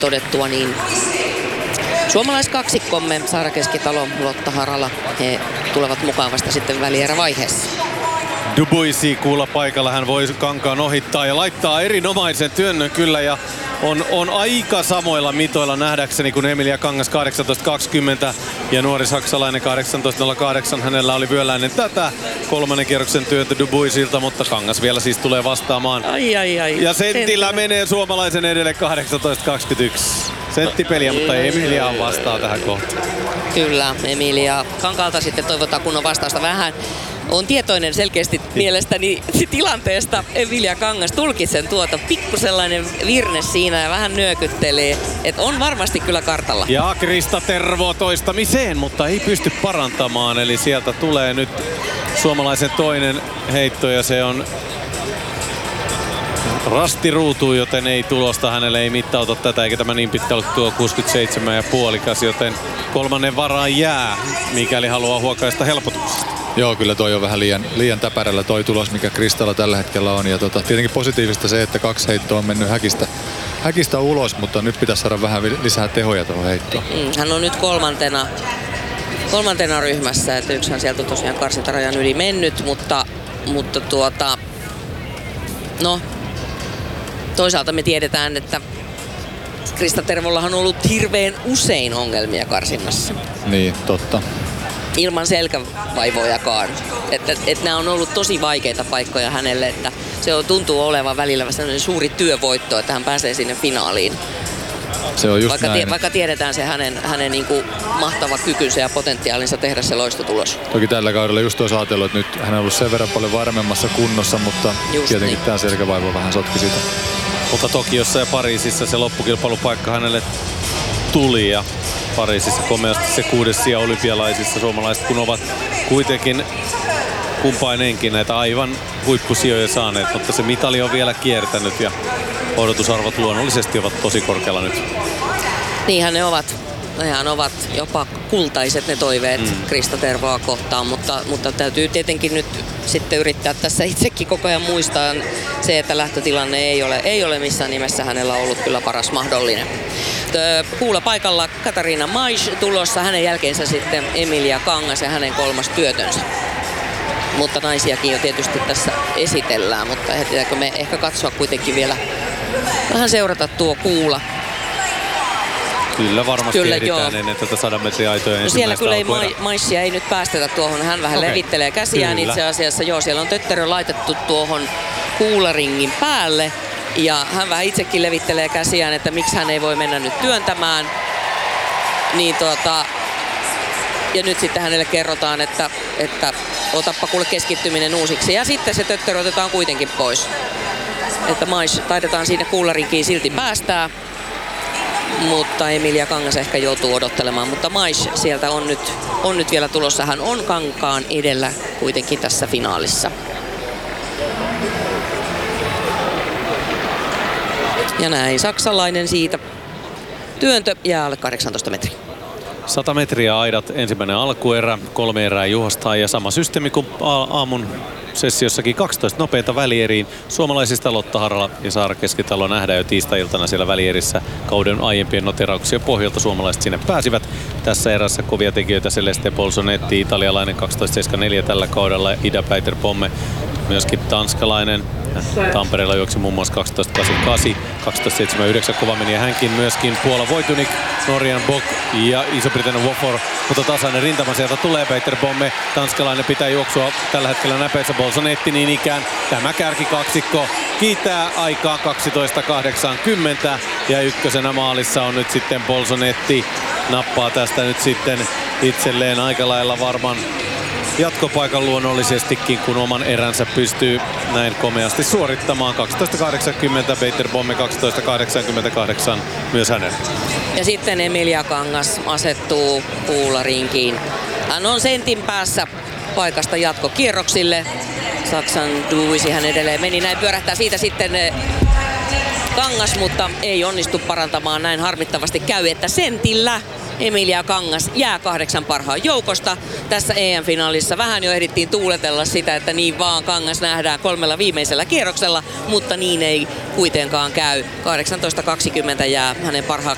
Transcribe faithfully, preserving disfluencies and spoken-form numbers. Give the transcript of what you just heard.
todettua, niin suomalaiskaksikkomme Saara Keskitalo, Lotta Harala, he tulevat mukaan vasta sitten välierävaiheessa. Dubuisi kuulla paikalla, hän voi kankaan ohittaa ja laittaa erinomaisen työnnön kyllä ja on, on aika samoilla mitoilla nähdäkseni kuin Emilia Kangas kahdeksantoista kaksikymmentä ja nuori saksalainen kahdeksantoista nolla kahdeksan. Hänellä oli vyöläinen tätä kolmannen kierroksen työntö Dubuisilta, mutta Kangas vielä siis tulee vastaamaan. Ai, ai, ai. Ja sentillä Sentti. menee suomalaisen edelle kahdeksantoista kaksikymmentäyksi. Senttipeliä, mutta Emilia vastaa tähän kohtaan. Kyllä, Emilia Kankaalta sitten toivotaan kunnon vastausta vähän. On tietoinen selkeästi mielestäni tilanteesta. Emilia Kangas tulkitsen tuota. Pikku sellainen virne siinä ja vähän nyökyttelee. Et on varmasti kyllä kartalla. Ja Krista Tervo toistamiseen, mutta ei pysty parantamaan. Eli sieltä tulee nyt suomalaisen toinen heitto ja se on rasti ruutuun, joten ei tulosta. Hänelle ei mittauta tätä, eikä tämä niin pitkä ole tuo kuusikymmentäseitsemän pilkku viisi, joten kolmannen varaan jää, mikäli haluaa huokaista helpotuksesta. Joo, kyllä toi on vähän liian, liian täpärällä toi tulos, mikä Kristalla tällä hetkellä on. Ja tota, tietenkin positiivista se, että kaksi heittoa on mennyt häkistä, häkistä ulos, mutta nyt pitäisi saada vähän lisää tehoja tuohon heittoon. Mm, hän on nyt kolmantena, kolmantena ryhmässä, että yksihän sieltä on tosiaan karsintarajan yli mennyt, mutta, mutta tuota, no, toisaalta me tiedetään, että Krista Tervollahan on ollut hirveän usein ongelmia karsinnassa. Niin, totta. Ilman selkävaivojakaan. Että, että nämä on ollut tosi vaikeita paikkoja hänelle, että se on, tuntuu olevan välillä sellainen suuri työvoitto, että hän pääsee sinne finaaliin. Se on just vaikka, näin. Tie, vaikka tiedetään se hänen, hänen niin kuin mahtava kykynsä ja potentiaalinsa tehdä se loistotulos. Toki tällä kaudella just olisi ajatellut, että nyt hän on ollut sen verran paljon varmemmassa kunnossa, mutta just tietenkin niin. Tämä selkävaiva vähän sotki sitä. Mutta Tokiossa ja Pariisissa se loppukilpailupaikka hänelle tuli ja Pariisissa komeasti se kuudes sija olympialaisissa. Suomalaiset kun ovat kuitenkin kumpainenkin näitä aivan huippusijoja saaneet, mutta se mitali on vielä kiertänyt ja odotusarvot luonnollisesti ovat tosi korkealla nyt. Niinhän ne ovat. Nehän ovat jopa kultaiset ne toiveet mm. Krista Tervoa kohtaan, mutta, mutta täytyy tietenkin nyt sitten yrittää tässä itsekin koko ajan muistaa se, että lähtötilanne ei ole, ei ole missään nimessä hänellä ollut kyllä paras mahdollinen. Kuulla paikalla Katariina Maish tulossa, hänen jälkeensä sitten Emilia Kangas ja hänen kolmas työtönsä. Mutta naisiakin jo tietysti tässä esitellään, mutta ehditäänkö me ehkä katsoa kuitenkin vielä vähän seurata tuo Kuula. Kyllä varmasti kyllä, ehditään ennen tätä sadan metrin aitoja no ensimmäistä siellä kyllä ei alkuerää. Maissia ei nyt päästetä tuohon. Hän vähän okay. levittelee käsiään kyllä. Itse asiassa. Joo, siellä on tötterö laitettu tuohon kuularingin päälle. Ja hän vähän itsekin levittelee käsiään, että miksi hän ei voi mennä nyt työntämään. Niin tuota... Ja nyt sitten hänelle kerrotaan, että, että otappa kuule keskittyminen uusiksi. Ja sitten se tötterö otetaan kuitenkin pois. Että Mais taidetaan siinä kuularinkiin silti päästää. Mutta Emilia Kangas ehkä joutuu odottelemaan. Mutta Mais sieltä on nyt, on nyt vielä tulossa. Hän on kankaan edellä kuitenkin tässä finaalissa. Ja näin saksalainen siitä. Työntö jää alle kahdeksantoista metriä. sata metriä aidat, ensimmäinen alkuerä, kolme erää juostaa ja sama systeemi kuin aamun sessiossakin, kaksitoista nopeita välieriin. Suomalaisista Lotta Harala ja Saara Keskitalo nähdään jo tiistai-iltana siellä välierissä. Kauden aiempien noterauksien pohjalta suomalaiset sinne pääsivät. Tässä erässä kovia tekijöitä Celeste Bolsonetti, italialainen kaksitoista seitsemänkymmentäneljä tällä kaudella, Ida Päiter-Pomme, myöskin tanskalainen. Tampereella juoksi muun muassa kaksitoista kahdeksankymmentäkahdeksan, kaksitoista seitsemänkymmentäyhdeksän kova meni ja hänkin myöskin. Puola Voitunik, Norjan Bok ja Iso-Britannian Wofor, mutta tasainen rintama sieltä tulee. Päiter-Pomme, tanskalainen pitää juoksua tällä hetkellä näpeissä. Bolsonetti niin ikään. Tämä kärkikaksikko kiittää aikaan kaksitoista kahdeksankymmentä ja ykkösenä maalissa on nyt sitten Bolsonetti. Nappaa tästä nyt sitten itselleen aika lailla varman jatkopaikan luonnollisestikin, kun oman eränsä pystyy näin komeasti suorittamaan. kaksitoista kahdeksankymmentä, Päiter-Pomme kaksitoista kahdeksankymmentäkahdeksan myös hänellä. Ja sitten Emilia Kangas asettuu kuularinkiin. Hän on sentin päässä paikasta jatkokierroksille. Saksan Duisi hän edelleen meni. Näin pyörähtää siitä sitten Kangas, mutta ei onnistu parantamaan. Näin harmittavasti käy, että sentillä Emilia Kangas jää kahdeksan parhaan joukosta. Tässä E M-finaalissa vähän jo ehdittiin tuuletella sitä, että niin vaan Kangas nähdään kolmella viimeisellä kierroksella, mutta niin ei kuitenkaan käy. kahdeksantoista kaksikymmentä jää hänen parhaaksi